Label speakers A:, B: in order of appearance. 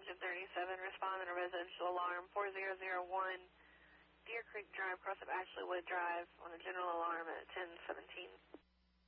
A: Agent 37, respond on a residential alarm 4001 Deer Creek Drive, cross of Ashley Wood Drive on a general alarm at 1017.